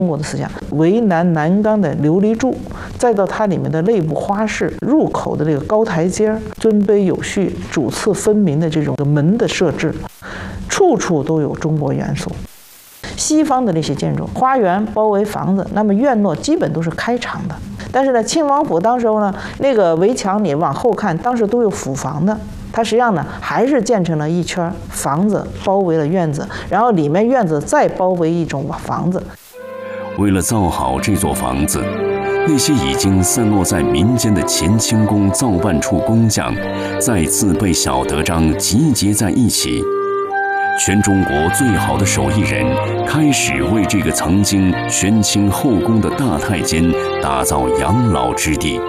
中国的思想，围栏栏杆的琉璃柱，再到它里面的内部花式、入口的这个高台阶、尊卑有序、主次分明的这种门的设置，处处都有中国元素。西方的那些建筑，花园包围房子，那么院落基本都是开敞的。但是呢，庆王府当时候呢，那个围墙你往后看，当时都有府房的。它实际上呢，还是建成了一圈房子包围了院子，然后里面院子再包围一种房子。 为了造好这座房子，那些已经散落在民间的乾清宫造办处工匠，再次被小德张集结在一起。全中国最好的手艺人开始为这个曾经玄清后宫的大太监打造养老之地。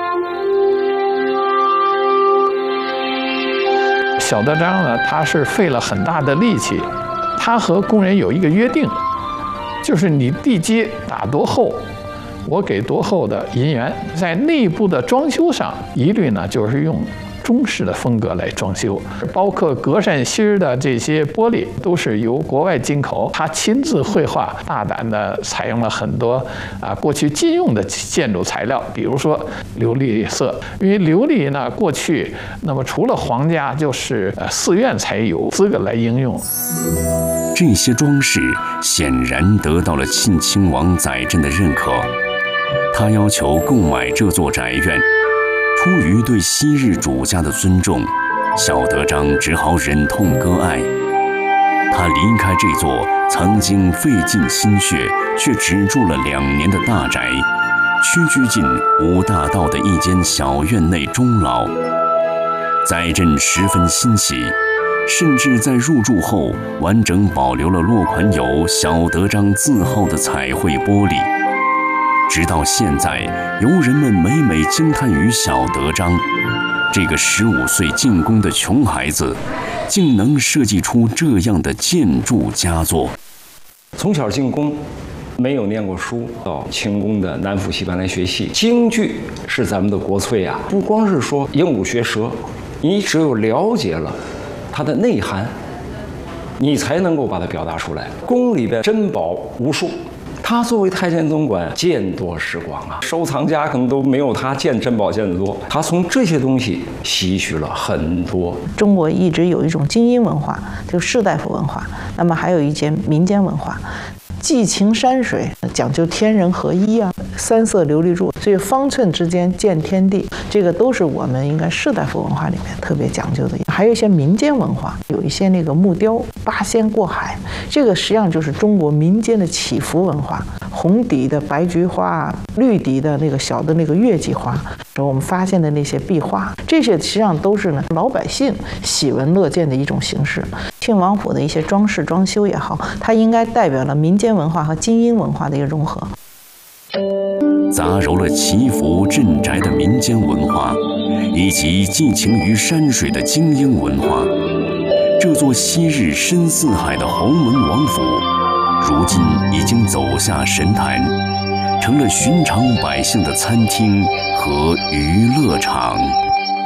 小德张呢，他是费了很大的力气，他和工人有一个约定，就是你地基打多厚，我给多厚的银元。在内部的装修上，一律呢就是用中式的风格来装修，包括隔扇芯的这些玻璃都是由国外进口。他亲自绘画，大胆的采用了很多过去禁用的建筑材料，比如说琉璃色。因为琉璃呢，过去那么除了皇家，就是寺院才有资格来应用。 这些装饰显然得到了庆亲王载振的认可，他要求购买这座宅院。出于对昔日主家的尊重，小德张只好忍痛割爱。他离开这座曾经费尽心血却只住了2年的大宅，屈居进吴大道的一间小院内终老。载振十分欣喜，甚至在入住后完整保留了落款有小德张字号的彩绘玻璃。直到现在，游人们每每惊叹于小德张这个15岁进宫的穷孩子，竟能设计出这样的建筑佳作。 从小进宫，没有念过书，到清宫的南府戏班来学戏。京剧是咱们的国粹啊，不光是说鹦鹉学舌，你只有了解了它的内涵，你才能够把它表达出来。宫里边珍宝无数。他作为太监总管，见多识广啊，收藏家可能都没有他见珍宝见得多。他从这些东西吸取了很多。 中国一直有一种精英文化，就士大夫文化，那么还有一些民间文化。寄情山水，讲究天人合一啊，3色琉璃柱，所以方寸之间见天地，这个都是我们应该士大夫文化里面特别讲究的。还有一些民间文化，有一些那个木雕八仙过海，这个实际上就是中国民间的祈福文化。红底的白菊花，绿底的那个小的那个月季花，我们发现的那些壁画，这些实际上都是呢老百姓喜闻乐见的一种形式。庆王府的一些装饰装修也好，它应该代表了民间文化和精英文化的一个融合， 杂糅了祈福镇宅的民间文化，以及寄情于山水的精英文化。这座昔日深似海的鸿门王府，如今已经走下神坛，成了寻常百姓的餐厅和娱乐场。